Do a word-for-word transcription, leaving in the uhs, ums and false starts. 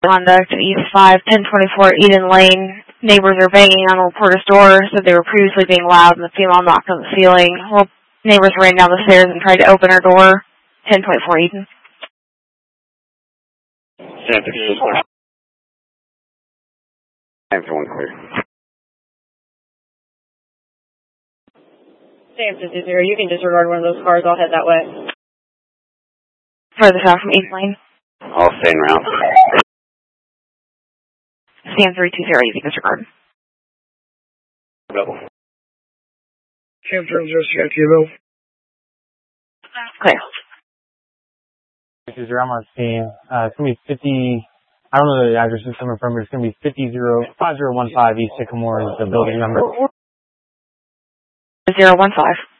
Conduct at East five, ten twenty-four Eden Lane. Neighbors are banging on the reporter's door, said they were previously being loud, and the female knocked on the ceiling. Well, neighbors ran down the stairs and tried to open her door. ten twenty-four Eden. Santa clear. Santa one clear. Santa zero, you can disregard one of those cars. I'll head that way. Further south from East Lane. I'll stay en route. Sam three two zero, you can disregard. Double. Sam three zero, C I T M O. Clear. This is I'm on scene. Uh, it's going to be fifty, I don't know the address it's coming from, but it's going to be fifty zero, five zero one five East Sycamore is the building number. zero one five.